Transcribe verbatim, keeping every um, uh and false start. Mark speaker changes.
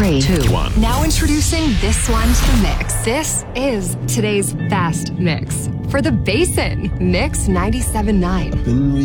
Speaker 1: Three,
Speaker 2: two,
Speaker 3: one.
Speaker 2: Now introducing this one to the mix. This is today's fast mix for the Basin Mix ninety-seven point nine.